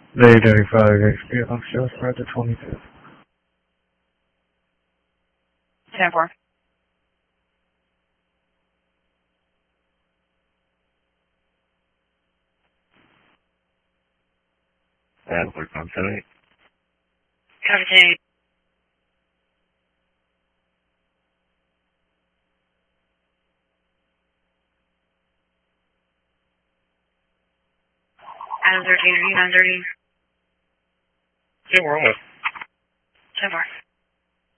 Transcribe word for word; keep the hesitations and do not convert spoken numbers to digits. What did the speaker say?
Day thirty-five, H P on Shell Spread the twenty-fifth. ten four. And we're on tonight. Copy. Adam thirteen, nine thirty. Yeah, we're almost. ten four.